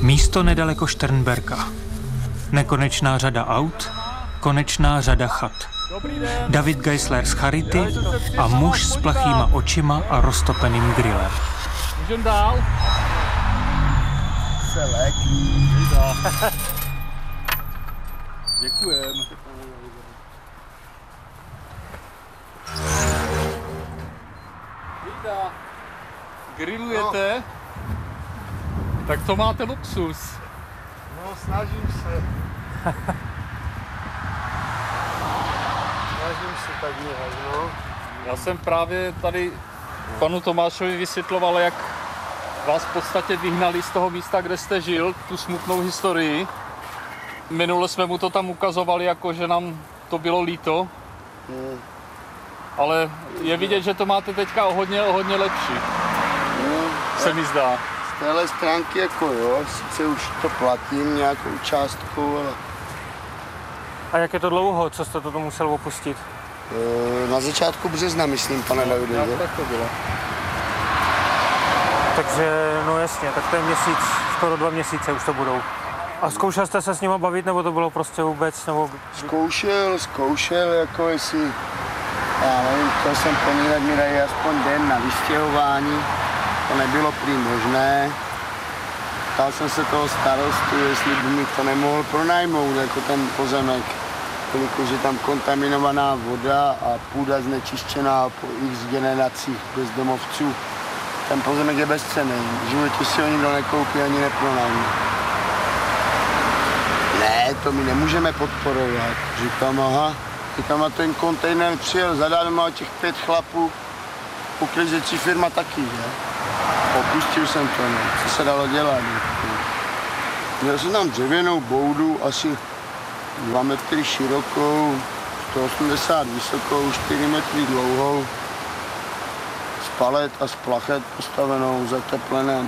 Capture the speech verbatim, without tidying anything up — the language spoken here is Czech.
Místo nedaleko Šternberka. Nekonečná řada aut, konečná řada chat. David Geisler z Charity a muž s plachýma očima a roztopeným grillem. Můžem dál? Selek. Děkujem. Víta. Grillujete? No. Tak to máte luxus. No, snažím se. Snažím se tak nějak, no. Já jsem právě tady panu Tomášovi vysvětloval, jak vás v podstatě vyhnali z toho místa, kde jste žil, tu smutnou historii. Minule jsme mu to tam ukazovali, jako že nám to bylo líto. Hmm. Ale je vidět, že to máte teďka o hodně, o hodně lepší. Hmm. Se mi zdá. Z téhle stránky jako jo, sice už to platím nějakou částku, ale... A jak je to dlouho, co jste to musel opustit? E, na začátku března, myslím, pane no, Davide. Tak to bylo. Takže, no jasně, tak to je měsíc, skoro dva měsíce už to budou. A zkoušel jste se s nima bavit, nebo to bylo prostě vůbec, nebo... Zkoušel, zkoušel, jako jestli, já nevím, chtěl jsem po ní, mi dají aspoň den na vystěhování. To nebylo prý možné. Ptal jsem se toho starostu, jestli by mi to nemohl pronajmout, jako ten pozemek. Jelikož je tam kontaminovaná voda a půda znečištěná po x generacích bezdomovců. Ten pozemek je bezcenný. V životě si ho nikdo nekoupí ani nepronajme. Ne, to my nemůžeme podporovat. Říkám, aha, říkám, a ten kontejner přijel zadarmo a těch pět chlapů, uklízecí firma taky, že? Opustil jsem to, ne? Co se dalo dělat? Měl jsem tam dřevěnou boudu, asi dva metry širokou, sto osmdesát vysokou, čtyři metry dlouhou, z palet a z plachet postavenou, zateplené.